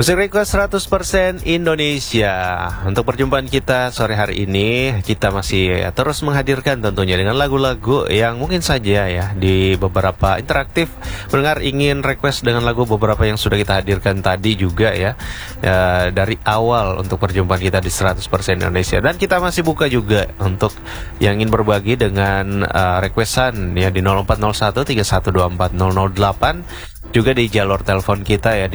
Musik request 100% Indonesia. Untuk perjumpaan kita sore hari ini, kita masih terus menghadirkan tentunya dengan lagu-lagu yang mungkin saja ya di beberapa interaktif pendengar ingin request dengan lagu beberapa yang sudah kita hadirkan tadi juga ya, dari awal untuk perjumpaan kita di 100% Indonesia. Dan kita masih buka juga untuk yang ingin berbagi dengan requestan ya di 0401 3124 008. Juga di jalur telepon kita ya di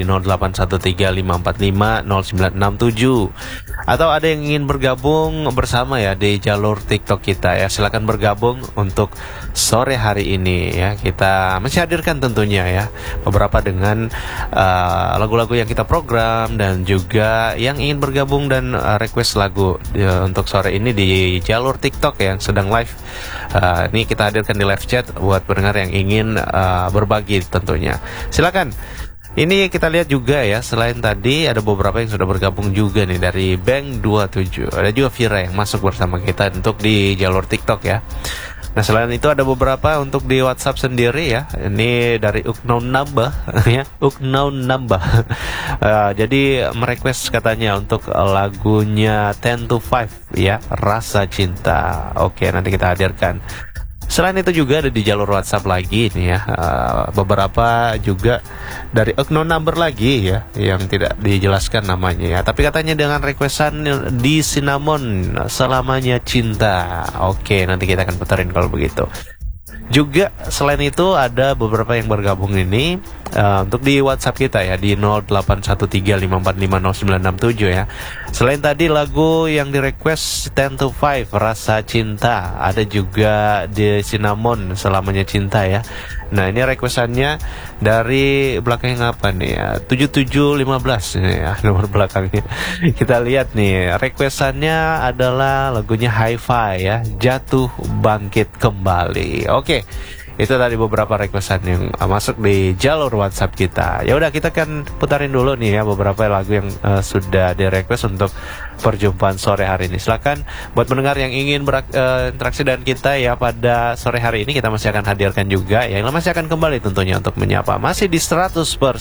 0813-545-0967. Atau ada yang ingin bergabung bersama ya di jalur TikTok kita ya. Silakan bergabung untuk sore hari ini ya. Kita masih hadirkan tentunya ya beberapa dengan lagu-lagu yang kita program, dan juga yang ingin bergabung dan request lagu untuk sore ini di jalur TikTok yang sedang live. Ini kita hadirkan di live chat buat pendengar yang ingin berbagi tentunya. Silakan. Ini kita lihat juga ya, selain tadi ada beberapa yang sudah bergabung juga nih dari Bank 27. Ada juga Vira yang masuk bersama kita untuk di jalur TikTok ya. Nah, selain itu ada beberapa untuk di WhatsApp sendiri ya. Ini dari Uknau Nambah ya, Uknau Nambah. Jadi merequest katanya untuk lagunya 10 to 5 ya, Rasa Cinta. Oke, nanti kita hadirkan. Selain itu juga ada di jalur WhatsApp lagi nih ya, beberapa juga dari Okno Number lagi ya, yang tidak dijelaskan namanya ya, tapi katanya dengan requestan di Cinnamon Selamanya Cinta. Oke, nanti kita akan putarin kalau begitu. Juga selain itu ada beberapa yang bergabung ini untuk di WhatsApp kita ya di 0813-545-0967 ya. Selain tadi lagu yang di request 10 to 5 Rasa Cinta, ada juga di Cinnamon Selamanya Cinta ya. Nah, ini requestannya dari belakangnya apa nih ya, 7715 ini ya nomor belakangnya. Kita lihat nih, requestannya adalah lagunya Hi-Fi ya, Jatuh Bangkit Kembali. Oke, itu tadi beberapa requestan yang masuk di jalur WhatsApp kita. Ya udah, kita akan putarin dulu nih ya beberapa lagu yang sudah di request untuk perjumpaan sore hari ini. Silakan buat pendengar yang ingin berinteraksi dengan kita ya pada sore hari ini, kita masih akan hadirkan juga ya, yang masih akan kembali tentunya untuk menyapa masih di 100%